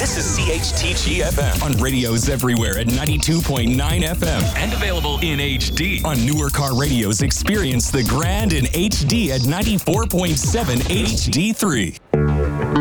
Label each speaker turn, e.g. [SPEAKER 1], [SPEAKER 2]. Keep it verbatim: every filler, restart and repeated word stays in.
[SPEAKER 1] This is C H T G F M.
[SPEAKER 2] On radios everywhere at ninety-two point nine F M.
[SPEAKER 1] And available in H D.
[SPEAKER 2] On newer car radios, experience the grand in H D at ninety-four point seven H D three.